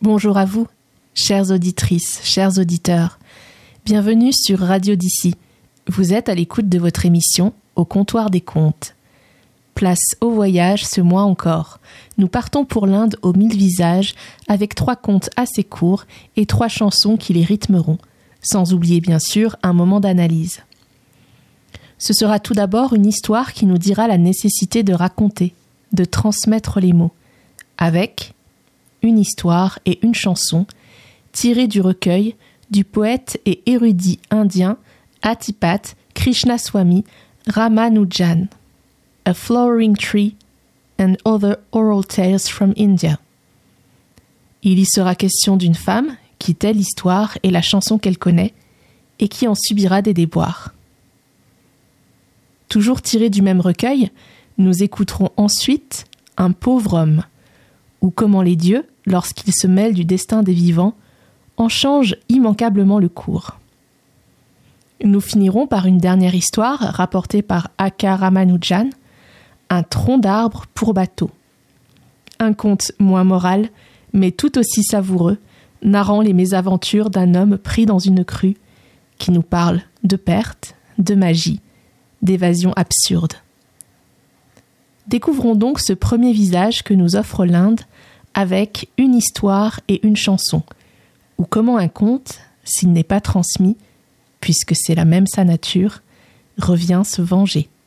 Bonjour à vous, chères auditrices, chers auditeurs. Bienvenue sur Radio d'ici. Vous êtes à l'écoute de votre émission Au comptoir des contes. Place au voyage ce mois encore. Nous partons pour l'Inde aux 1000 visages avec 3 contes assez courts et 3 chansons qui les rythmeront, sans oublier bien sûr un moment d'analyse. Ce sera tout d'abord une histoire qui nous dira la nécessité de raconter, de transmettre les mots, avec une histoire et une chanson tirées du recueil du poète et érudit indien Atipat Krishnaswamy Ramanujan, A Flowering Tree and Other Oral Tales from India. Il y sera question d'une femme qui tait l'histoire et la chanson qu'elle connaît et qui en subira des déboires. Toujours tiré du même recueil, nous écouterons ensuite Un pauvre homme, ou comment les dieux, lorsqu'ils se mêlent du destin des vivants, en changent immanquablement le cours. Nous finirons par une dernière histoire rapportée par A.K. Ramanujan, Un tronc d'arbre pour bateau. Un conte moins moral, mais tout aussi savoureux, narrant les mésaventures d'un homme pris dans une crue, qui nous parle de perte, de magie, d'évasion absurde. Découvrons donc ce premier visage que nous offre l'Inde avec une histoire et une chanson, ou comment un conte, s'il n'est pas transmis, puisque c'est la même sa nature, revient se venger.